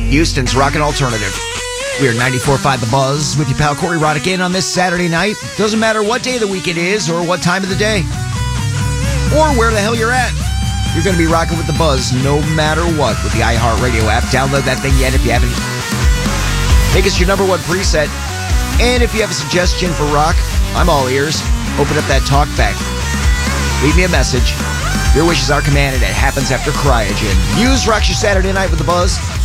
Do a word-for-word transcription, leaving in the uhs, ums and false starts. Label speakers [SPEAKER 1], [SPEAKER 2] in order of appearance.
[SPEAKER 1] Houston's Rockin' Alternative. We are ninety-four point five The Buzz with your pal Corey Roddick in on this Saturday night. Doesn't matter what day of the week it is or what time of the day or where the hell you're at. You're going to be rocking with The Buzz no matter what with the iHeartRadio app. Download that thing yet if you haven't. Make us your number one preset. And if you have a suggestion for rock, I'm all ears. Open up that talk back. Leave me a message. Your wish is our command, and it happens after Cryogen. Muse rocks your Saturday night with The Buzz.